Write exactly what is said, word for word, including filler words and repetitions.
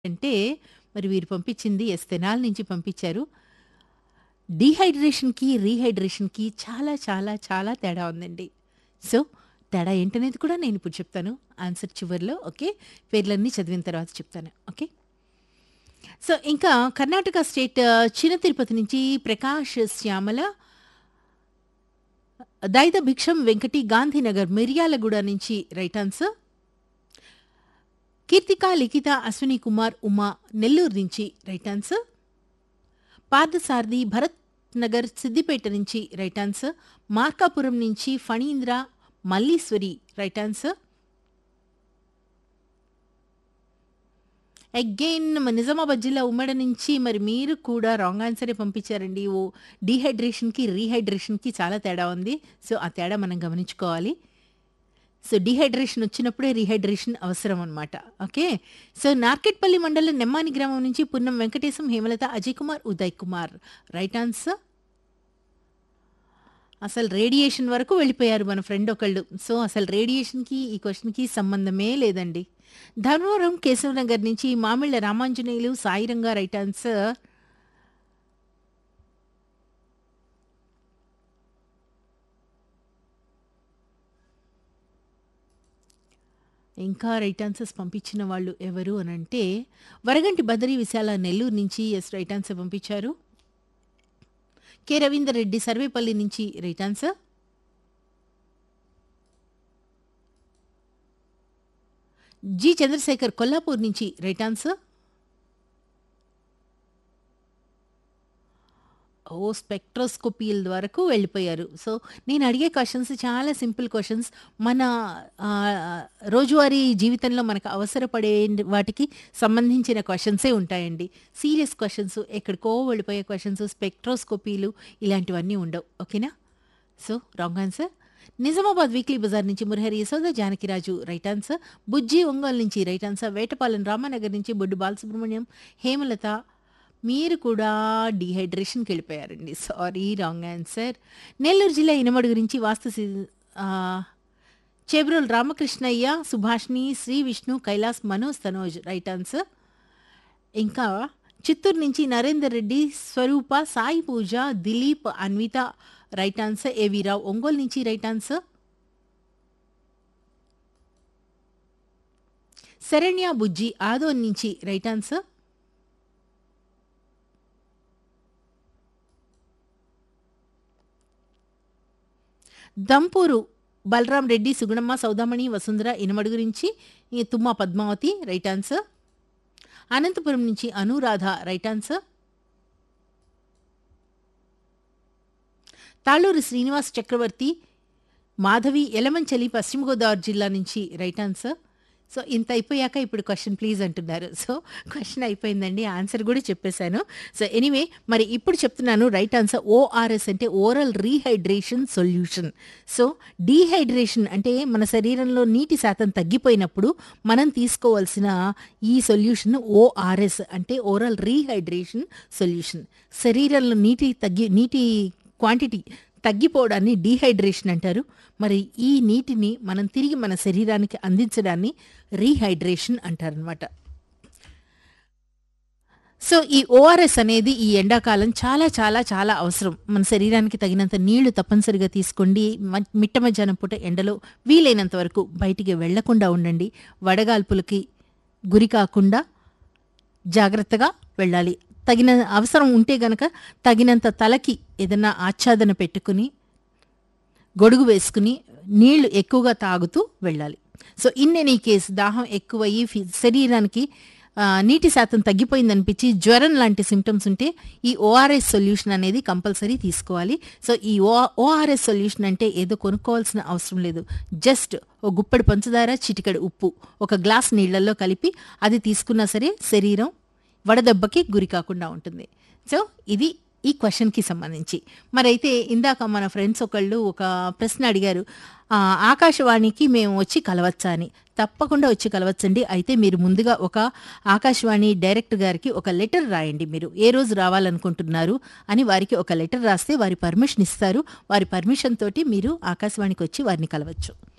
అంటే మరి వీరు పంపించింది ఎస్ తెనాలి నుంచి పంపించారు. డీహైడ్రేషన్‌కి, రీహైడ్రేషన్‌కి చాలా చాలా చాలా తేడా ఉందండి. సో, తేడా ఏంటనేది కూడా నేనిప్పుడు చెప్తాను. ఆన్సర్ చివర్లో ఓకే. పేర్లన్నీ చదివిన తర్వాత చెప్తాను. ఓకే. సో, ఇంకా కర్ణాటక స్టేట్ చిన్న తిరుపతి నుంచి ప్రకాష్ శ్యామల, దైద భిక్షం వెంకటి గాంధీనగర్ మిర్యాలగూడ నుంచి రైట్ ఆన్సర్. కీర్తిక, లిఖిత, అశ్విని కుమార్, ఉమా నెల్లూరు నుంచి రైట్ ఆన్సర్. పార్థసారథి భరత్ నగర్ సిద్దిపేట నుంచి రైట్ ఆన్సర్. మార్కాపురం నుంచి Phanindra Malleswari right answer. Again Nizamabad జిల్లా ఉమ్మడి నుంచి మరి మీరు కూడా రాంగ్ ఆన్సరే పంపించారండి. ఓ డీహైడ్రేషన్‌కి, రీహైడ్రేషన్‌కి చాలా తేడా ఉంది. సో, ఆ తేడా మనం గమనించుకోవాలి. సో, డీహైడ్రేషన్ వచ్చినప్పుడే రీహైడ్రేషన్ అవసరం అనమాట. ఓకే. సో, నార్కెట్పల్లి మండలం నెమ్మాని గ్రామం నుంచి పున్నం వెంకటేశం, హేమలత, అజయ్ కుమార్, ఉదయ్ కుమార్ రైట్ ఆన్సర్. అసలు రేడియేషన్ వరకు వెళ్ళిపోయారు మన ఫ్రెండ్ ఒకళ్ళు. సో, అసలు రేడియేషన్‌కి ఈ క్వెషన్‌కి సంబంధమే లేదండి. ధర్మవరం కేశవనగర్ నుంచి మామిళ్ళ రామాంజనేయులు, సాయిరంగా రైట్ ఆన్సర్. ఇంకా రైట్ ఆన్సర్స్ పంపించిన వాళ్ళు ఎవరు అనంటే వరగంటి బదరి విశాల నెల్లూరు నుంచి ఎస్ రైట్ ఆన్సర్ పంపించారు. కె రవీందర్ రెడ్డి సర్వేపల్లి నుంచి right answer. G Chandrasekhar Kollapur నుంచి రైట్ ఆన్సర్. ఓ స్పెక్ట్రోస్కోపీల వరకు వెళ్ళిపోయారు. సో, నేను అడిగే క్వశ్చన్స్ చాలా సింపుల్ క్వశ్చన్స్. మన ఆహ్, రోజువారీ జీవితంలో మనకు అవసరపడే వాటికి సంబంధించిన క్వశ్చన్సే ఉంటాయండి. సీరియస్ క్వశ్చన్స్, ఎక్కడికో వెళ్ళిపోయే క్వశ్చన్స్, స్పెక్ట్రోస్కోపీలు ఇలాంటివన్నీ ఉండవు. ఓకేనా? So, wrong answer. Nizamabad weekly Bazar నుంచి మురహరి యశోద జానకిరాజు రైట్ ఆన్సర్. బుజ్జి ఒంగోలు నుంచి రైట్ ఆన్సర్. వేటపాలెం రామానగర్ నుంచి బొడ్డు బాలసుబ్రహ్మణ్యం, హేమలత మీరు కూడా డీహైడ్రేషన్‌కి వెళ్ళిపోయారండి. Sorry wrong answer. నెల్లూరు జిల్లా ఇనమడు గురించి వాస్తు సి ఆహ్, చేబ్రోలు రామకృష్ణయ్య, సుభాషిణి, శ్రీ విష్ణు, కైలాస్, మనోజ్, తనోజ్ రైట్ ఆన్సర్. ఇంకా చిత్తూరు నుంచి నరేందర్ రెడ్డి, స్వరూప, సాయి పూజ, దిలీప్, అన్విత రైట్ ఆన్సర్. ఏవి రావు ఒంగోలు నుంచి రైట్ ఆన్సర్. శరణ్య బుజ్జి ఆదోన్ నుంచి రైట్ ఆన్సర్. దంపూరు బలరాం రెడ్డి, సుగుణమ్మ, సౌదామణి, వసుంధర ఇనమడు గురించి ఈ తుమ్మ పద్మావతి రైట్ ఆన్సర్. అనంతపురం నుంచి అనురాధ రైట్ ఆన్సర్. తాళూరు శ్రీనివాస్ చక్రవర్తి, మాధవి, ఎలమంచలి పశ్చిమ గోదావరి జిల్లా నుంచి రైట్ ఆన్సర్. సో, ఇంత అయిపోయాక ఇప్పుడు క్వశ్చన్ ప్లీజ్ అంటున్నారు. సో, క్వశ్చన్ అయిపోయిందండి. ఆన్సర్ కూడా చెప్పేశాను. సో, ఎనీవే మరి ఇప్పుడు చెప్తున్నాను రైట్ ఆన్సర్. ఓఆర్ఎస్ అంటే oral rehydration solution. So, dehydration అంటే మన శరీరంలో నీటి శాతం తగ్గిపోయినప్పుడు మనం తీసుకోవాల్సిన ఈ సొల్యూషన్ ఓఆర్ఎస్ అంటే ఓరల్ రీహైడ్రేషన్ సొల్యూషన్. శరీరంలో నీటి తగ్గి నీటి క్వాంటిటీ తగ్గిపోవడాన్ని డీహైడ్రేషన్ అంటారు. మరి ఈ నీటిని మనం తిరిగి మన శరీరానికి అందించడాన్ని రీహైడ్రేషన్ అంటారనమాట. సో, ఈ ఓఆర్ఎస్ అనేది ఈ ఎండాకాలం చాలా చాలా చాలా అవసరం. మన శరీరానికి తగినంత నీళ్లు తప్పనిసరిగా తీసుకోండి. మ మిట్ట మధ్యాహ్నం పూట ఎండలో వీలైనంత వరకు బయటికి వెళ్లకుండా ఉండండి. వడగాల్పులకి గురి కాకుండా జాగ్రత్తగా వెళ్ళాలి. తగిన అవసరం ఉంటే గనక తగినంత తలకి ఏదన్నా ఆచ్ఛాదన పెట్టుకుని, గొడుగు వేసుకుని, నీళ్లు ఎక్కువగా తాగుతూ వెళ్ళాలి. సో, ఇన్ ఎనీ కేస్ దాహం ఎక్కువయ్యి ఫి శరీరానికి ఆహ్, నీటి శాతం తగ్గిపోయిందనిపించి జ్వరం లాంటి సింప్టమ్స్ ఉంటే ఈ ఓఆర్ఎస్ సొల్యూషన్ అనేది కంపల్సరీ తీసుకోవాలి. సో, ఈ ఓ ఓఆర్ఎస్ సొల్యూషన్ అంటే ఏదో కొనుక్కోవాల్సిన అవసరం లేదు. జస్ట్ ఓ గుప్పెడు పంచదార, చిటికెడు ఉప్పు ఒక గ్లాస్ నీళ్లలో కలిపి అది తీసుకున్నా సరే శరీరం వడదెబ్బకి గురి కాకుండా ఉంటుంది. సో, ఇది ఈ క్వశ్చన్‌కి సంబంధించి. మరైతే ఇందాక మన ఫ్రెండ్స్ ఒకళ్ళు ఒక ప్రశ్న అడిగారు. ఆహ్, ఆకాశవాణికి మేము వచ్చి కలవచ్చా అని. తప్పకుండా వచ్చి కలవచ్చండి. అయితే మీరు ముందుగా ఒక ఆకాశవాణి డైరెక్టర్ గారికి ఒక లెటర్ రాయండి. మీరు ఏ రోజు రావాలనుకుంటున్నారు అని వారికి ఒక లెటర్ రాస్తే వారి పర్మిషన్ ఇస్తారు. వారి పర్మిషన్ తోటి మీరు ఆకాశవాణికి వచ్చి వారిని కలవచ్చు.